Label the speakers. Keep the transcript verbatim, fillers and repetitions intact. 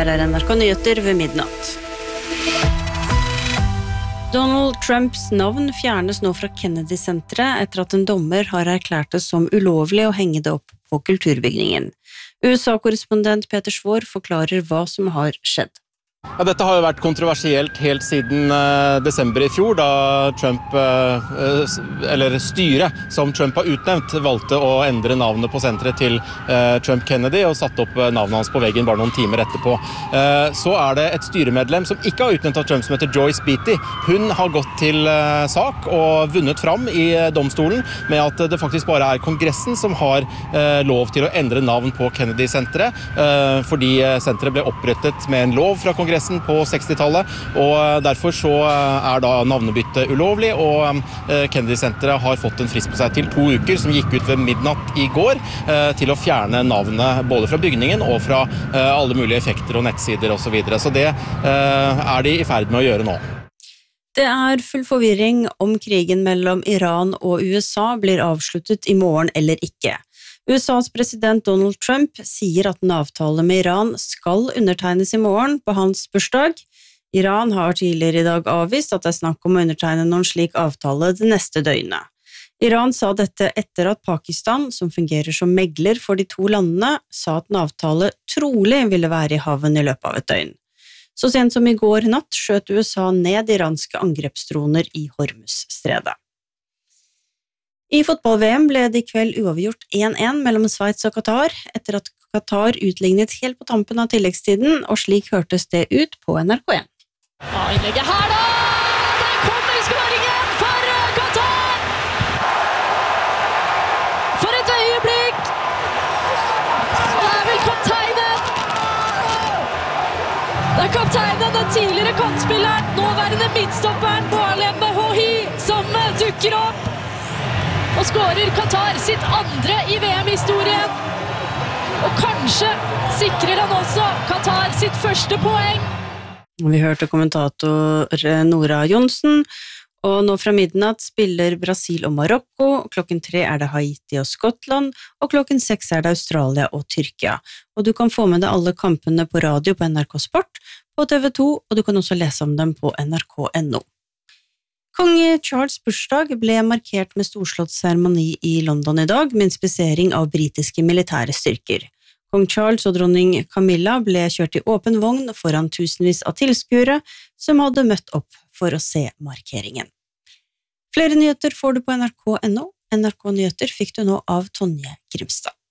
Speaker 1: her er N R K Nyheter ved midnatt. Donald Trumps navn fjernes nå fra Kennedy-senteret etter at en dommer har erklært det som ulovlig å henge det opp på kulturbygningen. U S A-korrespondent Peter Svår forklarer hva som har skjedd.
Speaker 2: Ja, dette har jo vært kontroversielt helt siden uh, desember i fjor, da Trump, uh, eller styret som Trump har utnevnt, valgte å endre navnet på senteret til uh, Trump Kennedy og satte opp navnet hans på veggen bare noen timer etterpå. Uh, så er det et styremedlem som ikke har utnevnt av Trump, som heter Joyce Beatty. Hun har gått til uh, sak og vunnet fram i uh, domstolen med at det faktisk bare er Kongressen som har uh, lov til å endre navn på Kennedy-senteret, uh, fordi uh, senteret ble opprettet med en lov fra Kongressen på sekstitallet, og derfor så er da navnebyttet ulovlig, og Kennedy-senteret har fått en frist på seg til to uker, som gikk ut ved midnatt i går, til å fjerne navnet både fra bygningen og fra alle mulige effekter og nettsider og så videre. Så det er de i ferd med å gjøre nå.
Speaker 1: Det er full forvirring om krigen mellom Iran og U S A blir avsluttet i morgen eller ikke. U S A's president Donald Trump sier at en avtale med Iran skal undertegnes i morgen på hans bursdag. Iran har tidligere i dag avvist at det er snakk om å undertegne noen slik avtale det neste døgnet. Iran sa dette etter at Pakistan, som fungerer som megler for de to landene, sa at en avtale trolig ville være i havn i løpet av et døgn. Så sent som i går natt skjøt U S A ned iranske angrepsdroner i Hormuzstredet. I fotball-V M ble det i kveld uavgjort én én mellom Sveits og Qatar, etter at Qatar utlignet helt på tampen av tilleggstiden, og slik hørtes det ut på N R K én.
Speaker 3: Ja, innlegget her da! Der kommer skåringen for Qatar! For et øyeblikk! Og det er vel kapteinen! Det er kapteinen, den tidligere kantspilleren, nåværende midtstopperen Boalem Behohi, som dukker opp og skårer Qatar sitt andre i V M-historien. Og kanskje sikrer han også Qatar sitt første poeng.
Speaker 1: Vi hørte kommentator Nora Jonsen, og nå fra midnatt spiller Brasil og Marokko, klokken tre er det Haiti og Skottland, og klokken seks er det Australia og Tyrkia. Og du kan få med deg alle kampene på radio på N R K Sport, på T V to, og du kan også lese om dem på N R K punktum N O. Kong Charles' bursdag ble markert med storslått seremoni i London i dag, med inspisering av britiske militære styrker. Kong Charles og dronning Camilla ble kjørt i åpen vogn foran tusenvis av tilskuere som hadde møtt opp for å se markeringen. Flere nyheter får du på N R K punktum N O. N R K Nyheter fikk du nå av Tonje Grimstad.